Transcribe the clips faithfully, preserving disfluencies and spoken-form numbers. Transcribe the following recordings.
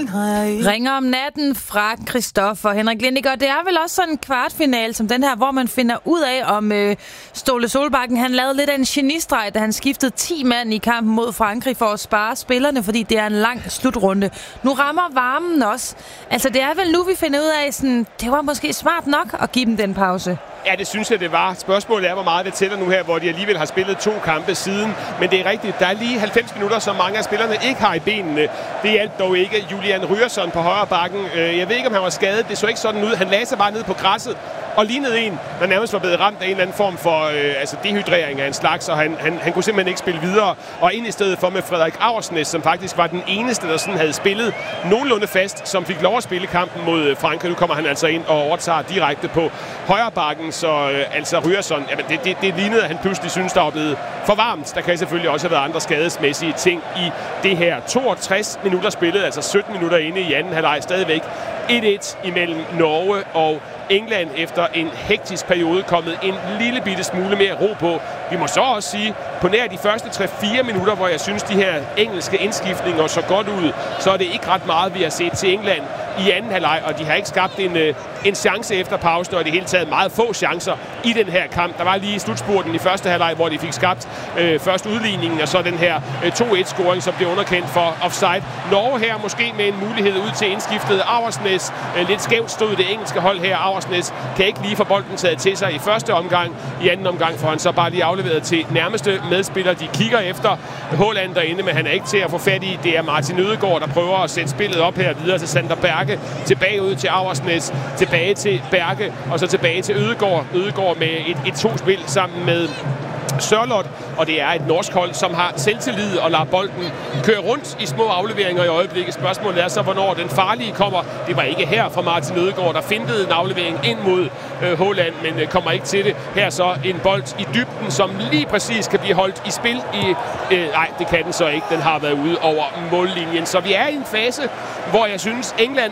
Ringer om natten fra Christoffer Henrik Lindiger. Det er vel også sådan en kvartfinal som den her, hvor man finder ud af, om øh, Ståle Solbakken han lavede lidt af en genistreg, da han skiftede ti mand i kampen mod Frankrig for at spare spillerne, fordi det er en lang slutrunde. Nu rammer varmen også. Altså det er vel nu, vi finder ud af, sådan, det var måske smart nok at give dem den pause. Ja, det synes jeg, det var. Spørgsmålet er, hvor meget det tæller nu her, hvor de alligevel har spillet to kampe siden. Men det er rigtigt. Der er lige halvfems minutter, som mange af spillerne ikke har i benene. Det hjalp dog ikke. Julian Ryerson på højre bakken. Jeg ved ikke, om han var skadet. Det så ikke sådan ud. Han lagde sig bare ned på græsset og lignede en, der nærmest var blevet ramt af en eller anden form for øh, altså dehydrering af en slags, og han, han, han kunne simpelthen ikke spille videre. Og ind i stedet for med Frederik Aursnes, som faktisk var den eneste, der sådan havde spillet nogenlunde fast, som fik lov at spille kampen mod Frankrig. Nu kommer han altså ind og overtager direkte på højre bakken, så øh, altså Ryerson, jamen det, det, det lignede, at han pludselig synes, der var blevet for varmt. Der kan selvfølgelig også have været andre skadesmæssige ting i det her. toogtres minutter spillet, altså sytten minutter inde i anden halvleg, stadigvæk et et imellem Norge og England efter en hektisk periode kommet en lille bitte smule mere ro på. Vi må så også sige, på nær de første tre fire minutter, hvor jeg synes, de her engelske indskiftninger så godt ud, så er det ikke ret meget, vi har set til England i anden halvleg, og de har ikke skabt en, en chance efter pausen, og i det hele taget meget få chancer i den her kamp. Der var lige slutspurten i første halvleg, hvor de fik skabt øh, først udligningen, og så den her øh, to et-scoring, som blev underkendt for offside. Norge her måske med en mulighed ud til indskiftet Aursnes. Øh, lidt skævt stod det engelske hold her. Aursnes kan ikke lige få bolden taget til sig i første omgang. I anden omgang får han så bare lige afleveret til nærmeste medspiller. De kigger efter Haaland derinde, men han er ikke til at få fat i. Det er Martin Ødegaard, der prøver at sætte spillet op her videre til Sander Berge. Tilbage ud til Aursnes, tilbage til Berge, og så tilbage til Ødegaard. Ødegaard med et, et to-spil sammen med Sørloth, og det er et norsk hold, som har selvtillid og lader bolden køre rundt i små afleveringer i øjeblikket. Spørgsmålet er så, hvornår den farlige kommer. Det var ikke her fra Martin Ødegaard, der fintede en aflevering ind mod øh, Haaland, men øh, kommer ikke til det. Her så en bold i dybden, som lige præcis kan blive holdt i spil i... Øh, nej, det kan den så ikke. Den har været ude over mållinjen. Så vi er i en fase, hvor jeg synes, England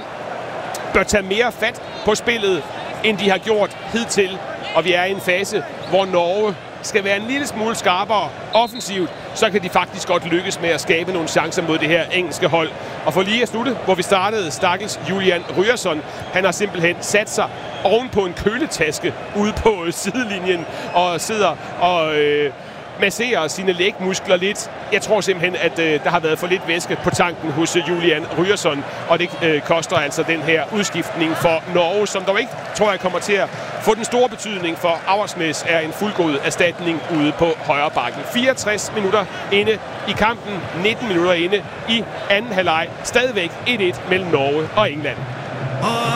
bør tage mere fat på spillet, end de har gjort hidtil. Og vi er i en fase, hvor Norge skal være en lille smule skarpere offensivt, så kan de faktisk godt lykkes med at skabe nogle chancer mod det her engelske hold. Og for lige at slutte, hvor vi startede, stakkels Julian Ryerson, han har simpelthen sat sig oven på en køletaske ude på sidelinjen og sidder og øh, masserer sine lægmuskler lidt. Jeg tror simpelthen, at øh, der har været for lidt væske på tanken hos øh, Julian Ryerson, og det øh, koster altså den her udskiftning for Norge, som dog ikke, tror jeg, kommer til at få den store betydning, for Aursnes er en fuldgod erstatning ude på højre bakken. fireogtres minutter inde i kampen, nitten minutter inde i anden halvleg. Stadigvæk et et mellem Norge og England.